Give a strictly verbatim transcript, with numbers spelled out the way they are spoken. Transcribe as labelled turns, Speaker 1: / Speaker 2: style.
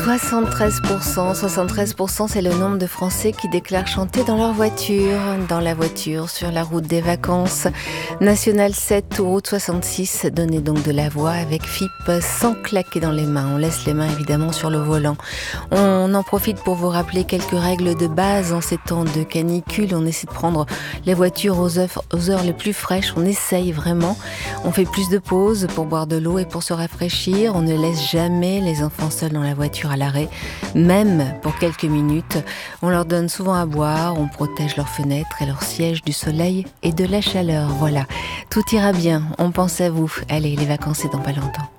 Speaker 1: soixante-treize pour cent, soixante-treize pour cent, c'est le nombre de Français qui déclarent chanter dans leur voiture, dans la voiture, sur la route des vacances. Nationale sept ou route soixante-six, donnez donc de la voix avec F I P sans claquer dans les mains. On laisse les mains évidemment sur le volant. On en profite pour vous rappeler quelques règles de base en ces temps de canicule. On essaie de prendre les voitures aux heures, aux heures les plus fraîches. On essaye vraiment. On fait plus de pauses pour boire de l'eau et pour se rafraîchir. On ne laisse jamais les enfants seuls dans la voiture à l'arrêt, même pour quelques minutes. On leur donne souvent à boire, on protège leurs fenêtres et leurs sièges du soleil et de la chaleur. Voilà, tout ira bien, on pense à vous. Allez, les vacances c'est dans pas longtemps.